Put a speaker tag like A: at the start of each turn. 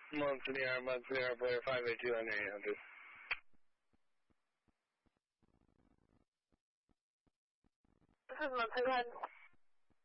A: Muncie Airport, 582 under 800.
B: This is Muncie 1.